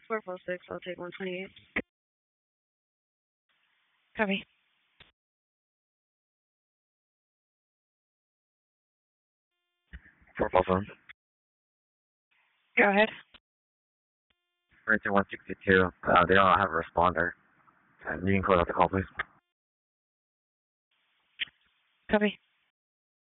446, I'll take 128. Copy. For both of them. Go ahead. Emergency 162. They don't have a responder. You can close out the call, please. Copy.